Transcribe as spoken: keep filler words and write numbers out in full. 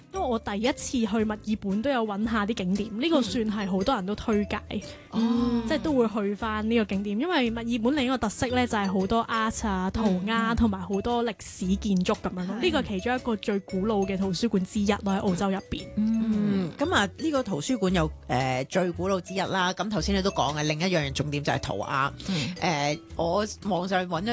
因為我第一次去墨爾本都有揾下啲景點，呢、這個算係好多人都推介， 哦、 即係都會去翻呢個景點。因為墨爾本另一個特色呢，就係好多 art 啊、塗鴉同埋好多歷史建築咁樣咯。呢個其中一個最古老嘅圖書館之一咯，喺澳洲入邊。 嗯，咁啊呢個圖書館有誒、呃、最古老之一啦。咁頭先你都講嘅另一樣重點就係塗鴉。誒、 嗯呃，我網上揾咗